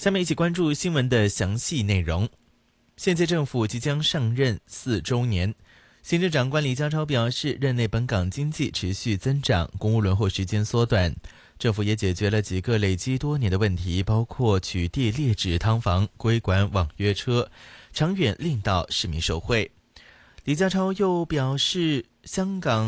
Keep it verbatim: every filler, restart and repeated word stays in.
下面一起关注新闻的详细内容。现届政府即将上任四周年，行政长官李家超表示，任内本港经济持续增长，公务轮候时间缩短，政府也解决了几个累积多年的问题，包括取缔劣质汤房、规管网约车，长远令到市民受惠。李家超又表示，香港